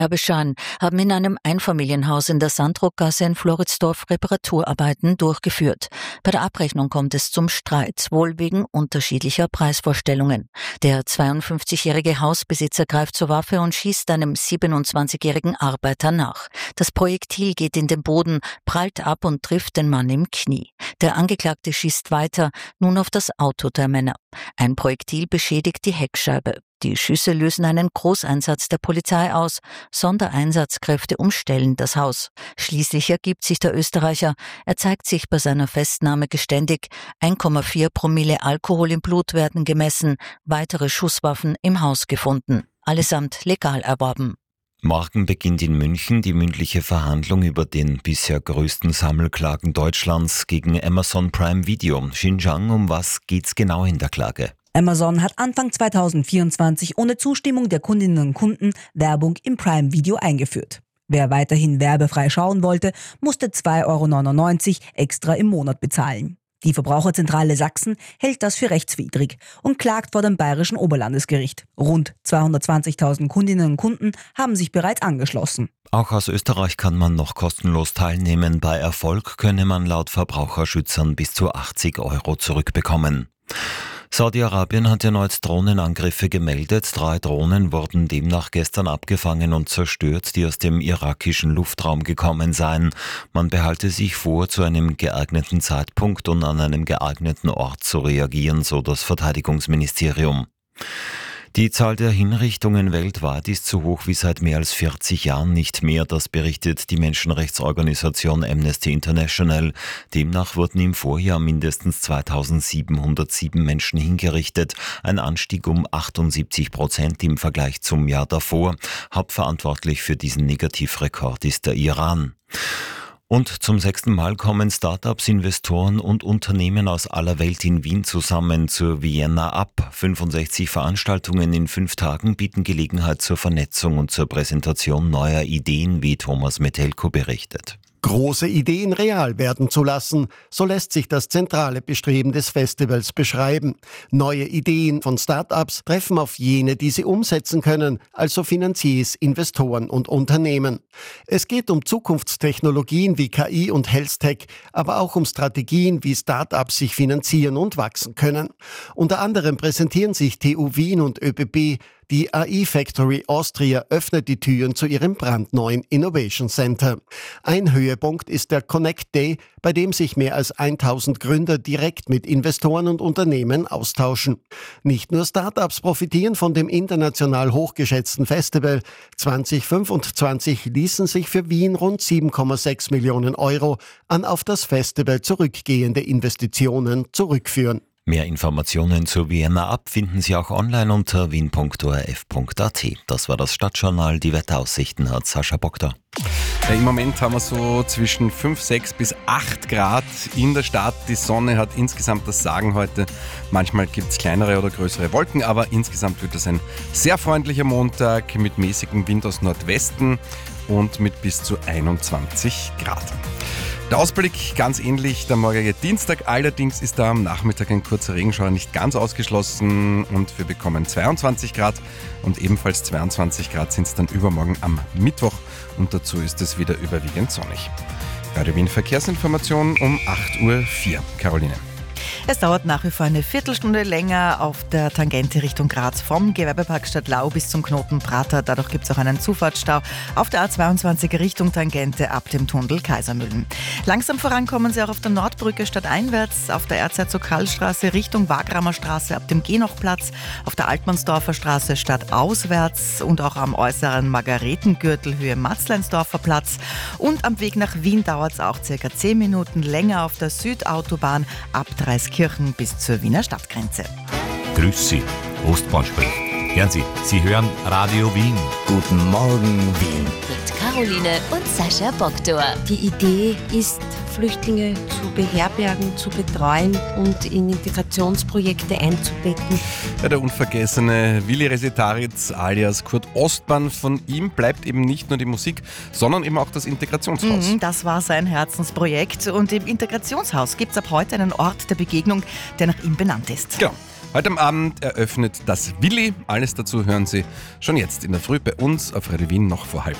Erbeschan haben in einem Einfamilienhaus in der Sandruckgasse in Floridsdorf Reparaturarbeiten durchgeführt. Bei der Abrechnung kommt es zum Streit, wohl wegen unterschiedlicher Preisvorstellungen. Der 52-jährige Hausbesitzer greift zur Waffe und schießt einem 27-jährigen Arbeiter nach. Das Projektil geht in den Boden, prallt ab und trifft den Mann im Knie. Der Angeklagte schießt weiter, nun auf das Auto der Männer. Ein Projektil beschädigt die Heckscheibe. Die Schüsse lösen einen Großeinsatz der Polizei aus. Sondereinsatzkräfte umstellen das Haus. Schließlich ergibt sich der Österreicher. Er zeigt sich bei seiner Festnahme geständig. 1,4 Promille Alkohol im Blut werden gemessen. Weitere Schusswaffen im Haus gefunden. Allesamt legal erworben. Morgen beginnt in München die mündliche Verhandlung über den bisher größten Sammelklagen Deutschlands gegen Amazon Prime Video. Xinjiang, um was geht's genau in der Klage? Amazon hat Anfang 2024 ohne Zustimmung der Kundinnen und Kunden Werbung im Prime Video eingeführt. Wer weiterhin werbefrei schauen wollte, musste 2,99 € extra im Monat bezahlen. Die Verbraucherzentrale Sachsen hält das für rechtswidrig und klagt vor dem Bayerischen Oberlandesgericht. Rund 220.000 Kundinnen und Kunden haben sich bereits angeschlossen. Auch aus Österreich kann man noch kostenlos teilnehmen. Bei Erfolg könne man laut Verbraucherschützern bis zu 80 € zurückbekommen. Saudi-Arabien hat erneut Drohnenangriffe gemeldet. 3 Drohnen wurden demnach gestern abgefangen und zerstört, die aus dem irakischen Luftraum gekommen seien. Man behalte sich vor, zu einem geeigneten Zeitpunkt und an einem geeigneten Ort zu reagieren, so das Verteidigungsministerium. Die Zahl der Hinrichtungen weltweit ist so hoch wie seit mehr als 40 Jahren nicht mehr, das berichtet die Menschenrechtsorganisation Amnesty International. Demnach wurden im Vorjahr mindestens 2.707 Menschen hingerichtet, ein Anstieg um 78% im Vergleich zum Jahr davor. Hauptverantwortlich für diesen Negativrekord ist der Iran. Und zum 6. Mal kommen Startups, Investoren und Unternehmen aus aller Welt in Wien zusammen zur Vienna Up. 65 Veranstaltungen in 5 Tagen bieten Gelegenheit zur Vernetzung und zur Präsentation neuer Ideen, wie Thomas Metelko berichtet. Große Ideen real werden zu lassen, so lässt sich das zentrale Bestreben des Festivals beschreiben. Neue Ideen von Start-ups treffen auf jene, die sie umsetzen können, also Finanziers, Investoren und Unternehmen. Es geht um Zukunftstechnologien wie KI und Health-Tech, aber auch um Strategien, wie Start-ups sich finanzieren und wachsen können. Unter anderem präsentieren sich TU Wien und ÖBB. Die AI Factory Austria öffnet die Türen zu ihrem brandneuen Innovation Center. Ein Höhepunkt ist der Connect Day, bei dem sich mehr als 1000 Gründer direkt mit Investoren und Unternehmen austauschen. Nicht nur Startups profitieren von dem international hochgeschätzten Festival. 2025 ließen sich für Wien rund 7,6 Millionen € an auf das Festival zurückgehende Investitionen zurückführen. Mehr Informationen zur Vienna Up finden Sie auch online unter wien.orf.at. Das war das Stadtjournal. Die Wetteraussichten hat Sascha Boktor. Ja, im Moment haben wir so zwischen 5, 6 bis 8 Grad in der Stadt. Die Sonne hat insgesamt das Sagen heute. Manchmal gibt es kleinere oder größere Wolken, aber insgesamt wird es ein sehr freundlicher Montag mit mäßigem Wind aus Nordwesten und mit bis zu 21 Grad. Der Ausblick ganz ähnlich der morgige Dienstag, allerdings ist da am Nachmittag ein kurzer Regenschauer nicht ganz ausgeschlossen und wir bekommen 22 Grad und ebenfalls 22 Grad sind es dann übermorgen am Mittwoch und dazu ist es wieder überwiegend sonnig. Radio Wien Verkehrsinformation um 8:04 Uhr. Caroline. Es dauert nach wie vor eine Viertelstunde länger auf der Tangente Richtung Graz vom Gewerbepark Stadtlau bis zum Knoten Prater. Dadurch gibt es auch einen Zufahrtsstau auf der A22 Richtung Tangente ab dem Tunnel Kaisermühlen. Langsam vorankommen Sie auch auf der Nordbrücke stadteinwärts, auf der Erzherzog-Karl-Straße Richtung Wagramer Straße ab dem Genochplatz, auf der Altmannsdorfer Straße stadtauswärts und auch am äußeren Margaretengürtel Höhe Matzleinsdorfer Platz. Und am Weg nach Wien dauert es auch ca. 10 Minuten länger auf der Südautobahn ab Dreiskirchen bis zur Wiener Stadtgrenze. Grüß Sie, Ostbahn spricht. Hören Sie hören Radio Wien. Guten Morgen, Wien. Mit Caroline und Sascha Boktor. Die Idee ist, Flüchtlinge zu beherbergen, zu betreuen und in Integrationsprojekte einzubetten. Ja, der unvergessene Willi Resetaritz alias Kurt Ostmann, von ihm bleibt eben nicht nur die Musik, sondern eben auch das Integrationshaus. Das war sein Herzensprojekt und im Integrationshaus gibt es ab heute einen Ort der Begegnung, der nach ihm benannt ist. Genau. Heute am Abend eröffnet das Willi. Alles dazu hören Sie schon jetzt in der Früh bei uns auf Radio Wien noch vor 6:30.